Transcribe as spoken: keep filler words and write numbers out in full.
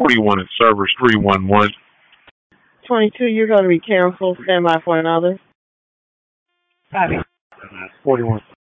forty-one at servers three one one. twenty-two, you're going to be canceled. Stand by for another. forty-one.